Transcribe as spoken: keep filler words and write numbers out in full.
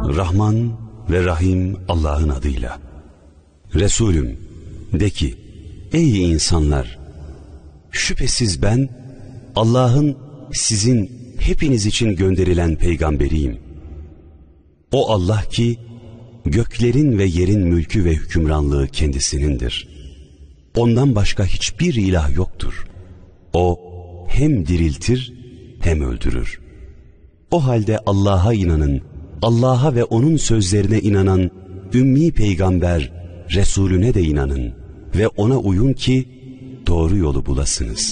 Rahman ve Rahim Allah'ın adıyla. Resulüm, de ki, ey insanlar! Şüphesiz ben, Allah'ın sizin hepiniz için gönderilen peygamberiyim. O Allah ki, göklerin ve yerin mülkü ve hükümranlığı kendisinindir. Ondan başka hiçbir ilah yoktur. O hem diriltir hem öldürür. O halde Allah'a inanın, Allah'a ve O'nun sözlerine inanan ümmi peygamber Resulüne de inanın ve O'na uyun ki doğru yolu bulasınız.